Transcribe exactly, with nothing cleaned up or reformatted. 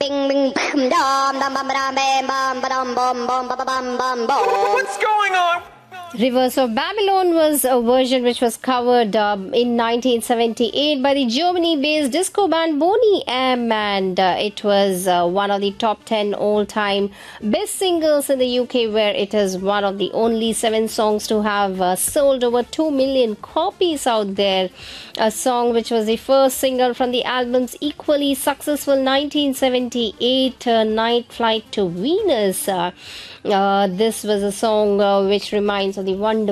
Bing bing bam dum dum bam bam bam bam bam bam bam bam bam bam bam. What's going on? Rivers of Babylon was a version which was covered uh, in nineteen seventy-eight by the Germany-based disco band Boney M, and uh, it was uh, one of the top ten all-time best singles in the U K, where it is one of the only seven songs to have uh, sold over two million copies out there. A song which was the first single from the album's equally successful nineteen seventy-eight uh, Night Flight to Venus. Uh, uh, this was a song uh, which reminds of the wonderful